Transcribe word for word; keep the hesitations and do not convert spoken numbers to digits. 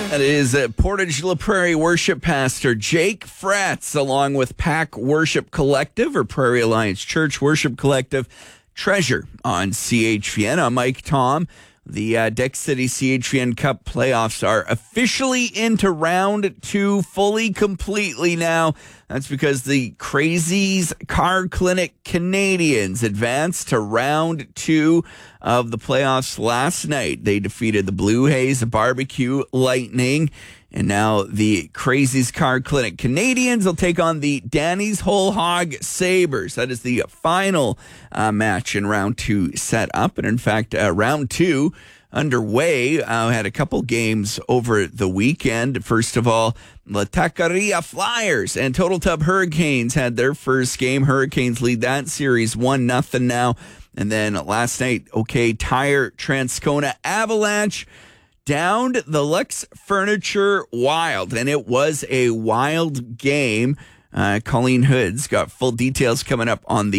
That is uh, Portage La Prairie worship pastor Jake Fratz, along with Pack Worship Collective or Prairie Alliance Church Worship Collective, Treasure on C H V N. I'm Mike Tom. The uh, Deck City C H V N Cup playoffs are officially into round two, fully completely now. That's because the Crazies Car Clinic Canadians advanced to round two of the playoffs last night. They defeated the Blue Haze Barbecue Lightning. And now the Crazies Car Clinic Canadians will take on the Danny's Whole Hog Sabres. That is the final uh, match in round two set up. And in fact, uh, round two underway. Uh, had a couple games over the weekend. First of all, La Taqueria Flyers and Total Tub Hurricanes had their first game. Hurricanes lead that series one nothing now. And then last night, OK Tire Transcona Avalanche downed the Lux Furniture Wild, and it was a wild game. Uh, Colleen Hood's got full details coming up on the